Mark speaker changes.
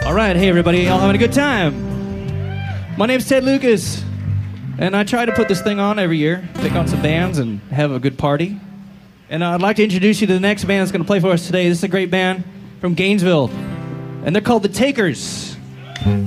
Speaker 1: All right, hey everybody, y'all having a good time? My name's Ted Lucas, and I try to put this thing on every year, pick on some bands and have a good party. And I'd like to introduce you to the next band that's going to play for us today. This is a great band from Gainesville, and they're called The Takers.